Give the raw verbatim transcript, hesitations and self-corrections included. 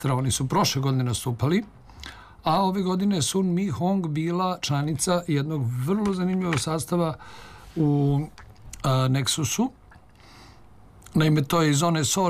Oni su prošle godine nastupali, a ove godine Sun Mi Hong bila članica jednog vrlo zanimljivog sastava u a, Nexusu. Naime, to je iz one